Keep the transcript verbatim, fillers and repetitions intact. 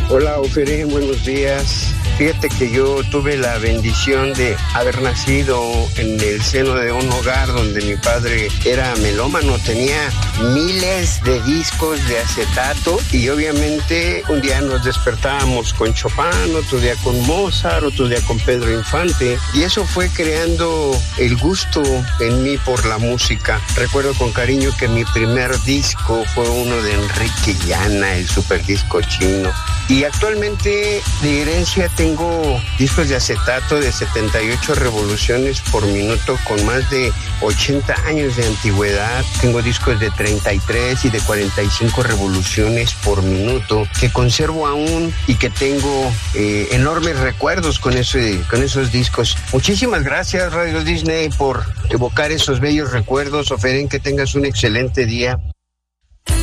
Hola, Oferé, buenos días. Fíjate que yo tuve la bendición de haber nacido en el seno de un hogar donde mi padre era melómano, tenía miles de discos de acetato y obviamente un día nos despertábamos con Chopin, otro día con Mozart, otro día con Pedro Infante, y eso fue creando el gusto en mí por la música. Recuerdo con cariño que mi primer disco fue uno de Enrique Llana, el superdisco chino. Y actualmente de herencia tengo discos de acetato de setenta y ocho revoluciones por minuto con más de ochenta años de antigüedad. Tengo discos de treinta y tres y de cuarenta y cinco revoluciones por minuto que conservo aún y que tengo eh, enormes recuerdos con, ese, con esos discos. Muchísimas gracias, Radio Disney, por evocar esos bellos recuerdos. Oferen, que tengas un excelente día.